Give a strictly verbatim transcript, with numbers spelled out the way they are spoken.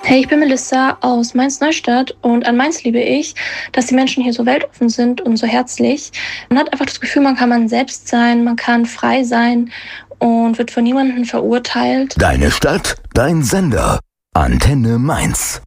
Hey, ich bin Melissa aus Mainz-Neustadt und an Mainz liebe ich, dass die Menschen hier so weltoffen sind und so herzlich. Man hat einfach das Gefühl, man kann man selbst sein, man kann frei sein und wird von niemandem verurteilt. Deine Stadt, dein Sender. Antenne Mainz.